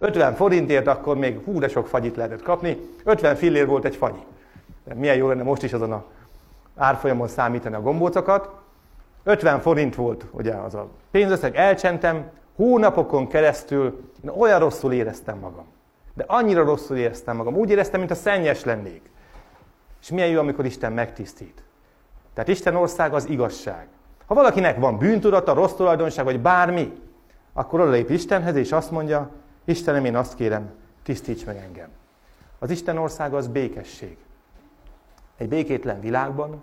50 forintért akkor még de sok fagyit lehetett kapni, 50 fillér volt egy fagyi. De milyen jó lenne most is azon a árfolyamon számítani a gombócokat. 50 forint volt ugye az a pénzösszeg, elcsentem, hónapokon keresztül én olyan rosszul éreztem magam. De annyira rosszul éreztem magam, úgy éreztem, mintha szennyes lennék. És milyen jó, amikor Isten megtisztít. Tehát Isten ország az igazság. Ha valakinek van bűntudata, rossz tulajdonság, vagy bármi, akkor odalép Istenhez, és azt mondja, Istenem, én azt kérem, tisztíts meg engem. Az Isten országa az békesség. Egy békétlen világban,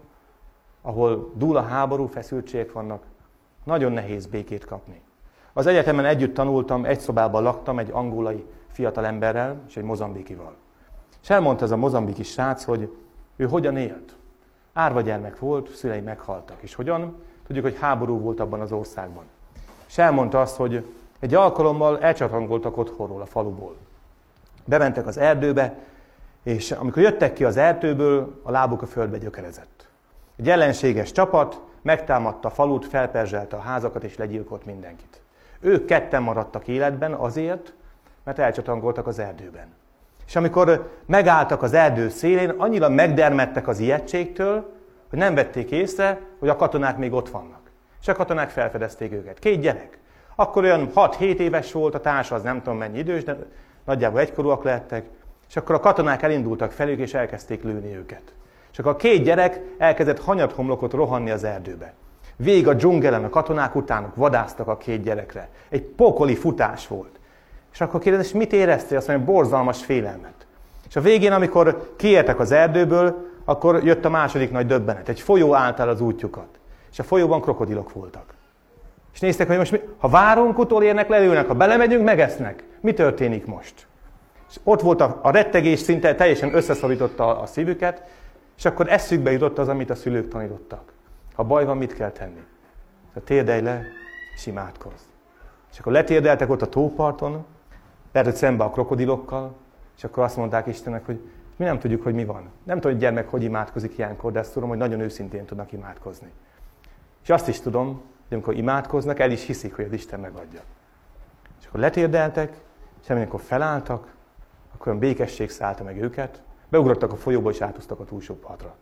ahol dúl a háború, feszültségek vannak, nagyon nehéz békét kapni. Az egyetemen együtt tanultam, egy szobában laktam egy angolai fiatalemberrel és egy mozambikival. És elmondta ez a mozambiki srác, hogy ő hogyan élt. Árva gyermek volt, szülei meghaltak. És hogyan? Tudjuk, hogy háború volt abban az országban. És elmondta azt, hogy egy alkalommal elcsatangoltak otthonról, a faluból. Bementek az erdőbe, és amikor jöttek ki az erdőből, a lábuk a földbe gyökerezett. Egy ellenséges csapat megtámadta a falut, felperzselte a házakat és legyilkolt mindenkit. Ők ketten maradtak életben azért, mert elcsatangoltak az erdőben. És amikor megálltak az erdő szélén, annyira megdermedtek az ijegységtől, hogy nem vették észre, hogy a katonák még ott vannak. És a katonák felfedezték őket. 2 gyerek. Akkor olyan 6-7 éves volt, a társa az nem tudom mennyi idős, de nagyjából egykorúak lehettek. És akkor a katonák elindultak felük, és elkezdték lőni őket. És akkor a 2 gyerek elkezdett hanyathomlokot rohanni az erdőbe. Végig a dzsungelen, a katonák utánuk vadásztak a 2 gyerekre. Egy pokoli futás volt. És akkor kérdez, és mit éreztél? Azt mondja, borzalmas félelmet. És a végén, amikor kiértek az erdőből, akkor jött a második nagy döbbenet. Egy folyó állt el az útjukat. És a folyóban krokodilok voltak. És néztek, hogy most ha várunk, utolérnek, lelőnek, ha belemegyünk, megesznek. Mi történik most? És ott volt a rettegés, szinte teljesen összeszorította a szívüket, és akkor eszükbe jutott az, amit a szülők tanítottak. Ha baj van, mit kell tenni? Térdelj le, és imádkozz. És akkor letérdeltek ott a tóparton, lehet, hogy szembe a krokodilokkal, és akkor azt mondták Istennek, hogy mi nem tudjuk, hogy mi van. Nem tudom, hogy gyermek hogy imádkozik ilyenkor, de ezt tudom, hogy nagyon őszintén tudnak imádkozni. És azt is tudom, hogy amikor imádkoznak, el is hiszik, hogy az Isten megadja. És akkor letérdeltek, és amikor felálltak, akkor olyan békesség szállta meg őket, beugrottak a folyóba, és átúztak a túlsó partra.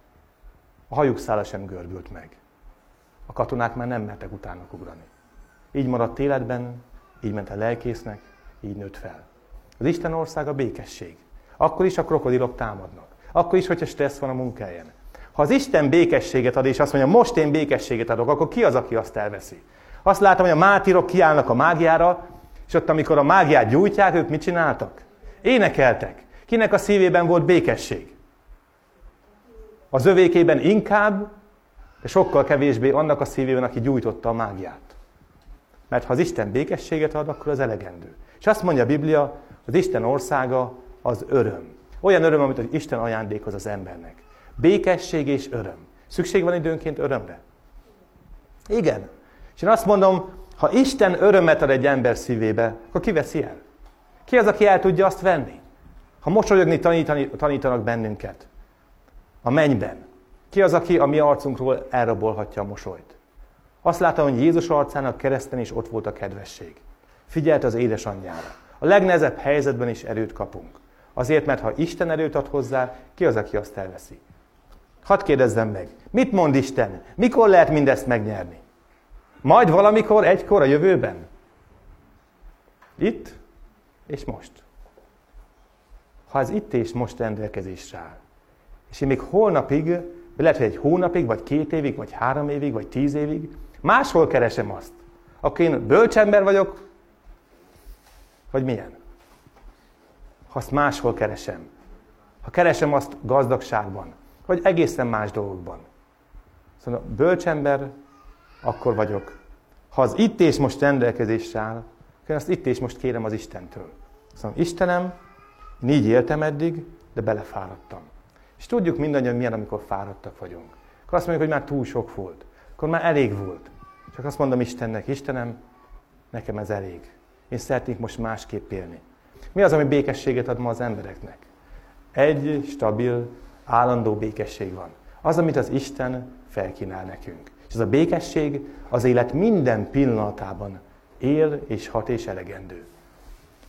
A hajuk szála sem görbült meg. A katonák már nem mertek utánuk ugrani. Így maradt életben, így ment a lelkésznek, így nőtt fel. Az Isten országa békesség. Akkor is a krokodilok támadnak. Akkor is, hogyha stressz van a munkahelyen. Ha az Isten békességet ad, és azt mondja, most én békességet adok, akkor ki az, aki azt elveszi? Azt látom, hogy a mártírok kiállnak a mágiára, és ott, amikor a mágiát gyújtják, ők mit csináltak? Énekeltek. Kinek a szívében volt békesség? Az övékében inkább, de sokkal kevésbé annak a szívében, aki gyújtotta a mágiát. Mert ha az Isten békességet ad, akkor az elegendő. És azt mondja a Biblia, az Isten országa az öröm. Olyan öröm, amit az Isten ajándékoz az embernek. Békesség és öröm. Szükség van időnként örömre? Igen. És én azt mondom, ha Isten örömet ad egy ember szívébe, akkor ki veszi el? Ki az, aki el tudja azt venni? Ha mosolyogni tanítanak bennünket a mennyben, ki az, aki a mi arcunkról elrabolhatja a mosolyt? Azt látom, hogy Jézus arcának kereszten is ott volt a kedvesség. Figyelt az édesanyjára. A legnehezebb helyzetben is erőt kapunk. Azért, mert ha Isten erőt ad hozzá, ki az, aki azt elveszi? Hadd kérdezzem meg, mit mond Isten? Mikor lehet mindezt megnyerni? Majd valamikor, egykor a jövőben? Itt és most. Ha ez itt és most rendelkezésre áll, és én még holnapig, vagy lehet, hogy egy hónapig, vagy 2 évig, vagy 3 évig, vagy 10 évig, máshol keresem azt, akkor én bölcsember vagyok, vagy milyen? Ha azt máshol keresem, ha keresem azt gazdagságban, vagy egészen más dolgokban. Szóval bölcsember, akkor vagyok. Ha az itt és most rendelkezésre áll, akkor azt itt és most kérem az Istentől. Szóval Istenem, így éltem eddig, de belefáradtam. És tudjuk mindannyian, milyen, amikor fáradtak vagyunk. Akkor azt mondjuk, hogy már túl sok volt. Akkor már elég volt. Csak azt mondom Istennek, Istenem, nekem ez elég. Én szeretnék most másképp élni. Mi az, ami békességet ad ma az embereknek? Egy stabil, állandó békesség van. Az, amit az Isten felkínál nekünk. És ez a békesség az élet minden pillanatában él és hat és elegendő.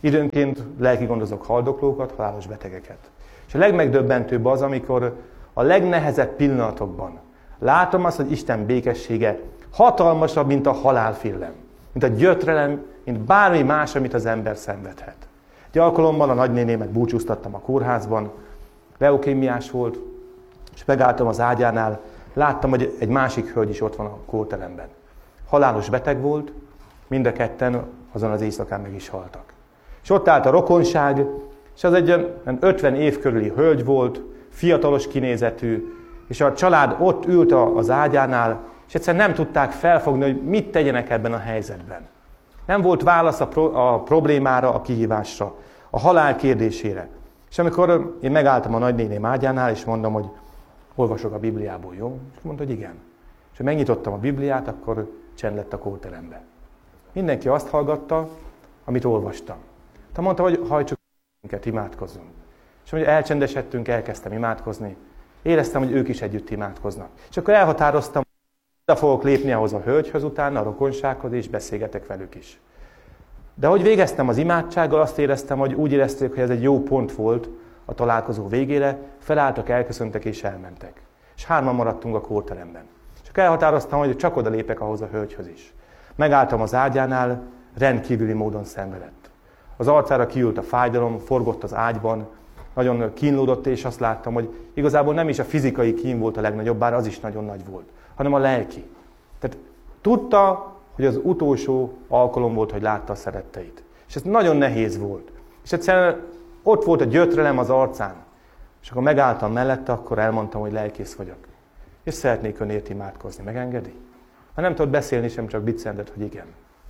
Időnként lelki gondozok haldoklókat, halálos betegeket. És a legmegdöbbentőbb az, amikor a legnehezebb pillanatokban látom azt, hogy Isten békessége hatalmasabb, mint a halálfélelem, mint a gyötrelem, mint bármi más, amit az ember szenvedhet. Egy alkalommal a nagynénémet búcsúztattam a kórházban, leukémiás volt, és megálltam az ágyánál, láttam, hogy egy másik hölgy is ott van a kórteremben. Halálos beteg volt, mind a ketten azon az éjszakán meg is haltak. És ott állt a rokonság, és az egy 50 év körüli hölgy volt, fiatalos kinézetű, és a család ott ült az ágyánál, és egyszerűen nem tudták felfogni, hogy mit tegyenek ebben a helyzetben. Nem volt válasz a problémára, a kihívásra, a halál kérdésére. És amikor én megálltam a nagynéném ágyánál, és mondom, hogy olvasok a Bibliából, jó? És mondta, hogy igen. És ha megnyitottam a Bibliát, akkor csend lett a kórterembe. Mindenki azt hallgatta, amit olvastam. Tehát mondta, hogy hajtsuk minket, imádkozzunk. És amikor elcsendesedtünk, elkezdtem imádkozni. Éreztem, hogy ők is együtt imádkoznak. És akkor elhatároztam, hogy oda fogok lépni ahhoz a hölgyhöz utána, a rokonsághoz, és beszélgetek velük is. De ahogy végeztem az imádsággal, azt éreztem, hogy úgy érezték, hogy ez egy jó pont volt a találkozó végére, felálltak, elköszöntek és elmentek. És 3-an maradtunk a kórteremben. És akkor elhatároztam, hogy csak oda lépek ahhoz a hölgyhöz is. Megálltam az ágyánál, rendkívüli módon szenvedett. Az arcára kiült a fájdalom, forgott az ágyban, nagyon kínlódott, és azt láttam, hogy igazából nem is a fizikai kín volt a legnagyobb, bár az is nagyon nagy volt, hanem a lelki. Tehát tudta, hogy az utolsó alkalom volt, hogy látta a szeretteit. És ez nagyon nehéz volt. És egyszerűen ott volt a gyötrelem az arcán. És akkor megálltam mellette, akkor elmondtam, hogy lelkész vagyok. És szeretnék önért imádkozni. Megengedi? Ha nem tudod beszélni sem, csak biccendet, hogy igen.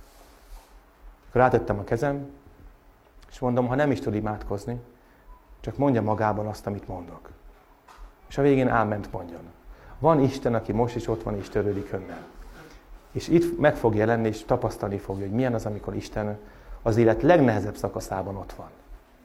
Akkor rátettem a kezem, és mondom, ha nem is tud imádkozni, csak mondja magában azt, amit mondok. És a végén áment mondjon. Van Isten, aki most is ott van, és törődik önnel. És itt meg fog jelenni, és tapasztalni fogja, hogy milyen az, amikor Isten az élet legnehezebb szakaszában ott van.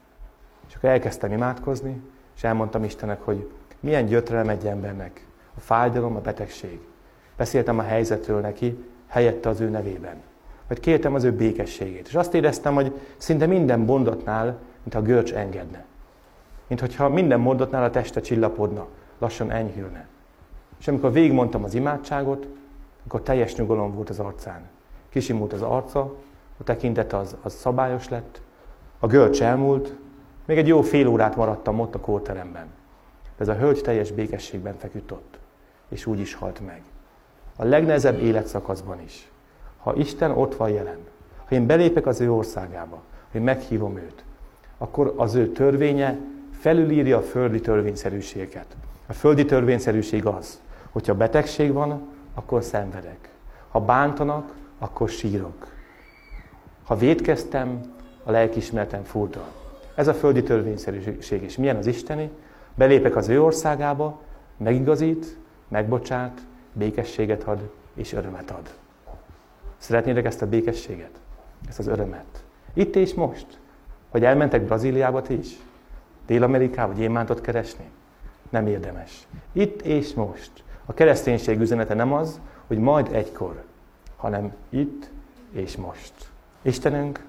És akkor elkezdtem imádkozni, és elmondtam Istennek, hogy milyen gyötrelem egy embernek. A fájdalom, a betegség. Beszéltem a helyzetről neki, helyette az ő nevében. Vagy kértem az ő békességét. És azt éreztem, hogy szinte minden mondatnál, mintha a görcs engedne. Mintha minden mondatnál a teste csillapodna, lassan enyhülne. És amikor végigmondtam az imádságot, akkor teljes nyugalom volt az arcán. Kisimult az arca, a tekintete az szabályos lett, a görcs elmúlt, még egy jó fél órát maradtam ott a kórteremben. De ez a hölgy teljes békességben feküdt ott, és úgy is halt meg. A legnehezebb életszakaszban is. Ha Isten ott van jelen, ha én belépek az ő országába, hogy meghívom őt, akkor az ő törvénye felülírja a földi törvényszerűséget. A földi törvényszerűség az, hogyha betegség van, akkor szenvedek. Ha bántanak, akkor sírok. Ha vétkeztem, a lelkiismeretem furdal. Ez a földi törvényszerűség. És milyen az isteni? Belépek az ő országába, megigazít, megbocsát, békességet ad és örömet ad. Szeretnétek ezt a békességet? Ezt az örömet? Itt és most? Vagy elmentek Brazíliába ti is? Dél-Amerikába gyémántot keresni? Nem érdemes. Itt és most. A kereszténység üzenete nem az, hogy majd egykor, hanem itt és most. Istenünk,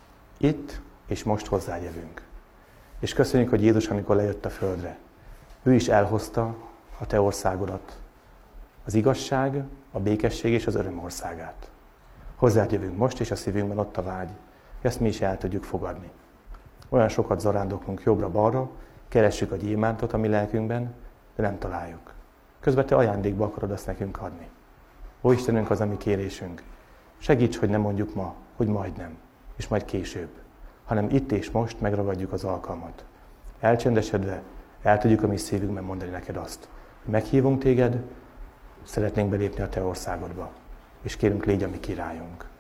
itt és most hozzájövünk. És köszönjük, hogy Jézus, amikor lejött a földre, ő is elhozta a te országodat, az igazság, a békesség és az öröm országát. Hozzád jövünk most, és a szívünkben ott a vágy, hogy ezt mi is el tudjuk fogadni. Olyan sokat zarándoklunk jobbra-balra, keressük a gyémántot a mi lelkünkben, de nem találjuk. Közben te ajándékba akarod azt nekünk adni. Ó Istenünk, az a mi kérésünk. Segíts, hogy ne mondjuk ma, hogy majdnem, és majd később, hanem itt és most megragadjuk az alkalmat. Elcsendesedve el tudjuk a mi szívünkben mondani neked azt, hogy meghívunk téged, szeretnénk belépni a te országodba, és kérünk, légy a mi királyunk.